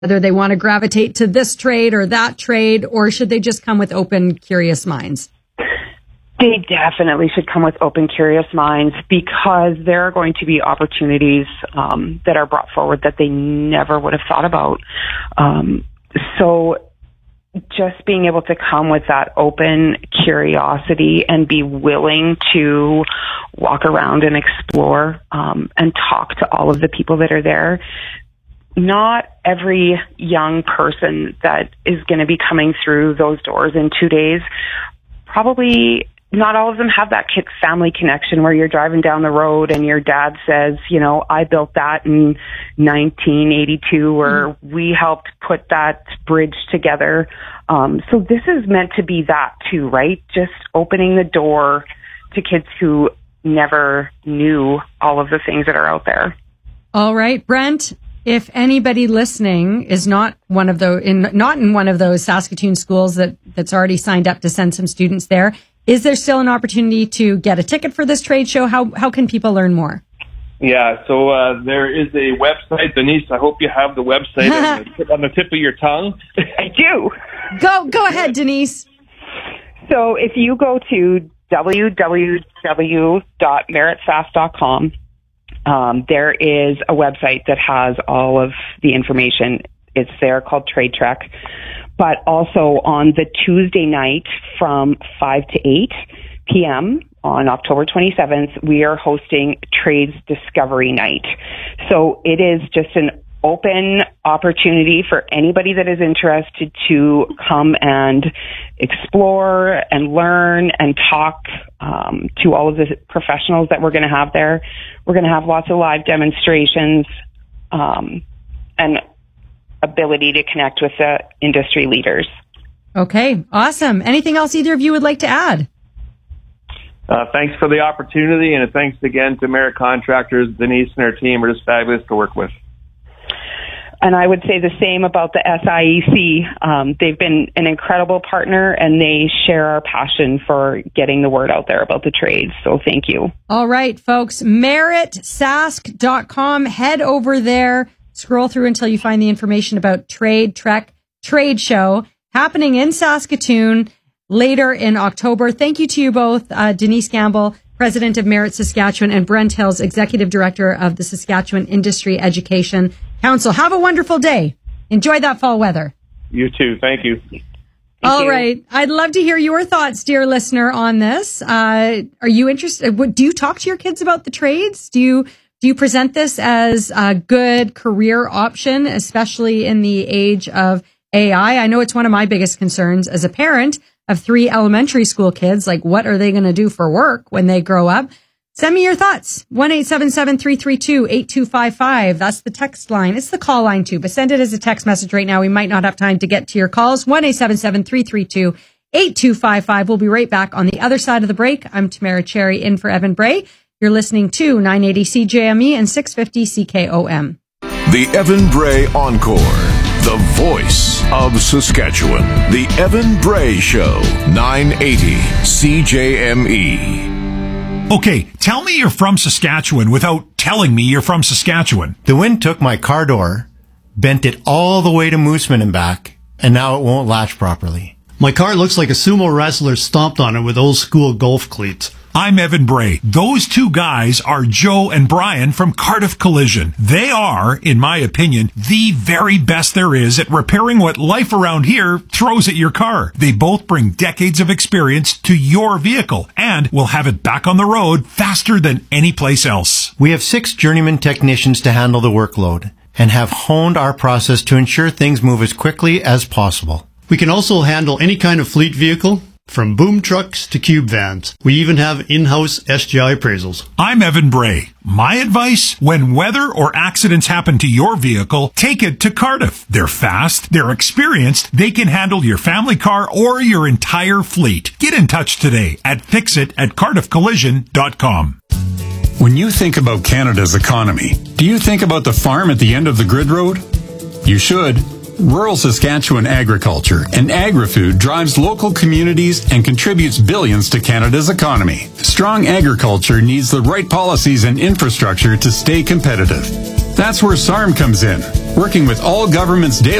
whether they want to gravitate to this trade or that trade, or should they just come with open, curious minds? They definitely should come with open, curious minds, because there are going to be opportunities that are brought forward that they never would have thought about. So just being able to come with that open curiosity and be willing to walk around and explore and talk to all of the people that are there. Not every young person that is going to be coming through those doors in 2 days, probably not all of them have that family connection where you're driving down the road and your dad says, you know, I built that in 1982, or we helped put that bridge together. So this is meant to be that too, right? Just opening the door to kids who never knew all of the things that are out there. All right, Brent. If anybody listening is not one of not in one of those Saskatoon schools that's already signed up to send some students there, is there still an opportunity to get a ticket for this trade show? How can people learn more? Yeah, so there is a website. Denise, I hope you have the website on the tip of your tongue. I do. Go ahead, Denise. So if you go to www.meritsask.com, there is a website that has all of the information. It's there, called Trade Trek. But also on the Tuesday night from 5 to 8 p.m. on October 27th, we are hosting Trades Discovery Night. So it is just an open opportunity for anybody that is interested to come and explore and learn and talk to all of the professionals that we're going to have there. We're going to have lots of live demonstrations and ability to connect with the industry leaders. Okay, awesome. Anything else either of you would like to add? Thanks for the opportunity, and thanks again to Merit Contractors. Denise and her team are just fabulous to work with. And I would say the same about the SIEC. They've been an incredible partner, and they share our passion for getting the word out there about the trades. So thank you. All right, folks, meritsask.com. Head over there. Scroll through until you find the information about Trade Trek Trade Show happening in Saskatoon later in October. Thank you to you both, Denise Gamble, President of Merit Saskatchewan, and Brent Hills, Executive Director of the Saskatchewan Industry Education Council. Have a wonderful day. Enjoy that fall weather. You too. Thank you. All right. I'd love to hear your thoughts, dear listener, on this. Are you interested? Do you talk to your kids about the trades? Do you present this as a good career option, especially in the age of AI? I know it's one of my biggest concerns as a parent of 3 elementary school kids. Like, what are they going to do for work when they grow up? Send me your thoughts. 1-877-332-8255. That's the text line. It's the call line too, but send it as a text message right now. We might not have time to get to your calls. 1-877-332-8255. We'll be right back on the other side of the break. I'm Tamara Cherry in for Evan Bray. You're listening to 980 CJME and 650 CKOM. The Evan Bray Encore, the voice of Saskatchewan. The Evan Bray Show, 980 CJME. Okay, tell me you're from Saskatchewan without telling me you're from Saskatchewan. The wind took my car door, bent it all the way to Mooseman and back, and now it won't latch properly. My car looks like a sumo wrestler stomped on it with old school golf cleats. I'm Evan Bray. Those two guys are Joe and Brian from Cardiff Collision. They are, in my opinion, the very best there is at repairing what life around here throws at your car. They both bring decades of experience to your vehicle and will have it back on the road faster than any place else. We have 6 journeyman technicians to handle the workload and have honed our process to ensure things move as quickly as possible. We can also handle any kind of fleet vehicle, from boom trucks to cube vans. We even have in-house SGI appraisals. I'm Evan Bray. My advice, when weather or accidents happen to your vehicle, take it to Cardiff. They're fast, they're experienced, they can handle your family car or your entire fleet. Get in touch today at fixit@cardiffcollision.com. When you think about Canada's economy, do you think about the farm at the end of the grid road? You should. Rural Saskatchewan agriculture and agri-food drives local communities and contributes billions to Canada's economy. Strong agriculture needs the right policies and infrastructure to stay competitive. That's where SARM comes in, working with all governments daily